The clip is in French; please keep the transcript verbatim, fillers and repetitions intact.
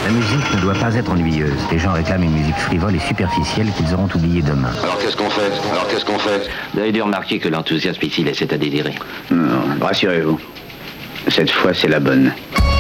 La musique ne doit pas être ennuyeuse. Les gens réclament une musique frivole et superficielle qu'ils auront oubliée demain. Alors qu'est-ce qu'on fait Alors qu'est-ce qu'on fait Vous avez dû remarquer que l'enthousiasme ici laissait à désirer. Non, rassurez-vous. Cette fois, c'est la bonne.